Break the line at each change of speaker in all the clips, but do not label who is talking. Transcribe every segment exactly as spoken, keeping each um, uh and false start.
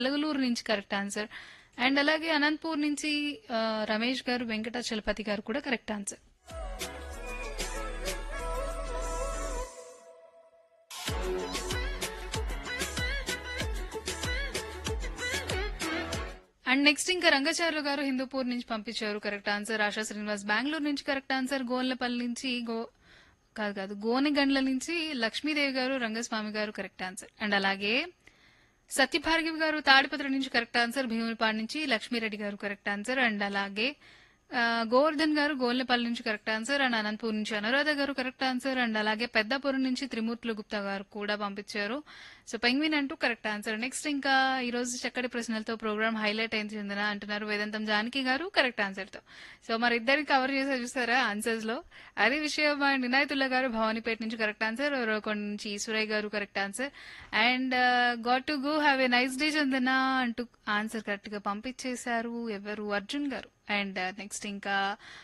వెలగలూరు నుంచి correct answer. And అలాగే అనంతపూర్ నుంచి ఆ, రమేష్ గారు, వెంకటాచలపతి గారు కూడా కరెక్ట్ ఆన్సర్. అండ్ నెక్స్ట్ ఇంకా రంగచార్యులు గారు హిందూపూర్ నుంచి పంపించారు కరెక్ట్ ఆన్సర్. ఆశా శ్రీనివాస్ బెంగళూరు నుంచి కరెక్ట్ ఆన్సర్. గోన్లపల్లి నుంచి గో కాదు కాదు గోనెగండ్ల నుంచి లక్ష్మీదేవి గారు, రంగస్వామి గారు కరెక్ట్ ఆన్సర్. అండ్ అలాగే సత్యభార్గవి గారు తాడిపత్రి నుంచి కరెక్ట్ ఆన్సర్. భీమునిపాడు నుంచి లక్ష్మీరెడ్డి గారు కరెక్ట్ ఆన్సర్. అండ్ అలాగే ఆ, గోవర్ధన్ గారు గోల్నెపల్లి నుంచి కరెక్ట్ ఆన్సర్. అండ్ అనంతపూర్ నుంచి అనురాధ గారు కరెక్ట్ ఆన్సర్. అండ్ అలాగే పెద్దపురం నుంచి త్రిమూర్తులు గుప్తా గారు కూడా పంపించారు. సో పెంగ్విన్ అంటూ కరెక్ట్ ఆన్సర్. నెక్స్ట్ ఇంకా ఈ రోజు చక్కటి ప్రశ్నలతో ప్రోగ్రామ్ హైలైట్ అయింది చెందిన అంటున్నారు వేదాంతం జానకి గారు కరెక్ట్ ఆన్సర్ తో. సో మరి ఇద్దరికి కవర్ చేసే చూస్తారా ఆన్సర్స్ లో. అదే విషయం అండ్ వినాయతుల్లా గారు భవానీపేట నుంచి కరెక్ట్ ఆన్సర్. రోకొండ నుంచి ఈశ్వరయ్య గారు correct answer. And got to go have a nice day చందన అంటూ ఆన్సర్ కరెక్ట్ గా పంపించేశారు ఎవరు, అర్జున్ గారు. అండ్ నెక్స్ట్ ఇంకా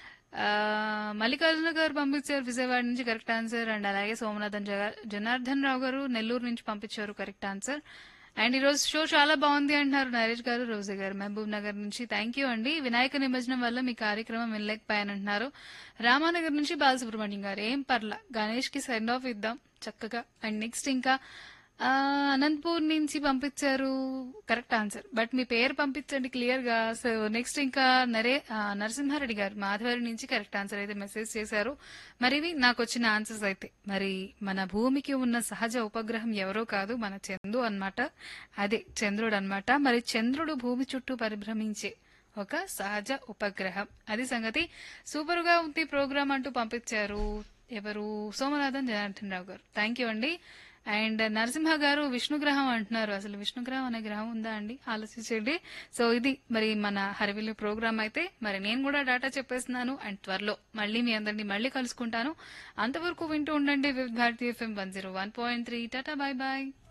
ఆ, మల్లికార్జున గారు పంపించారు విజయవాడ నుంచి కరెక్ట్ ఆన్సర్. అండ్ అలాగే సోమనాథన్ జగ- జనార్దన్ రావు గారు నెల్లూరు నుంచి పంపించారు కరెక్ట్ ఆన్సర్. అండ్ ఈ రోజు షో చాలా బాగుంది అంటున్నారు నరేష్ గారు, రోజా గారు మహబూబ్ నగర్ నుంచి. థ్యాంక్ యూ అండి. వినాయక నిమజ్జనం వల్ల మీ కార్యక్రమం వినలేకపోయానంటున్నారు రామానగర్ నుంచి బాలసుబ్రహ్మణ్యం గారు. ఏం పర్లా, గణేష్ కి సెండ్ ఆఫ్ ఇద్దాం చక్కగా. అండ్ నెక్స్ట్ ఇంకా ఆ, అనంతపూర్ నుంచి పంపించారు కరెక్ట్ ఆన్సర్. బట్ మీ పేరు పంపించండి క్లియర్ గా. సో నెక్స్ట్ ఇంకా నరే ఆ, నరసింహారెడ్డి గారు మాధవరి నుంచి కరెక్ట్ ఆన్సర్ అయితే మెసేజ్ చేశారు. మరి ఇవి నాకు వచ్చిన ఆన్సర్స్ అయితే. మరి మన భూమికి ఉన్న సహజ ఉపగ్రహం ఎవరో కాదు, మన చంద్రు అన్నమాట. అదే చంద్రుడు అన్నమాట. మరి చంద్రుడు భూమి చుట్టూ పరిభ్రమించే ఒక సహజ ఉపగ్రహం. అది సంగతి. సూపర్ గా ఉంది ప్రోగ్రామ్ అంటూ పంపించారు ఎవరు, సోమనాథన్ జనార్దన్ రావు గారు. థ్యాంక్ యూ అండి. అండ్ నరసింహ గారు విష్ణుగ్రహం అంటున్నారు. అసలు విష్ణుగ్రహం అనే గ్రహం ఉందా అండి, ఆలోచించండి. సో ఇది మరి మన హరివిల్లు ప్రోగ్రామ్ అయితే. మరి నేను కూడా డాటా చెప్పేస్తున్నాను. అండ్ త్వరలో మళ్ళీ మీ అందరినీ మళ్ళీ కలుసుకుంటాను. అంతవరకు వింటూ ఉండండి వివిధ భారతీయ FM one zero one point three. Tata, bye bye.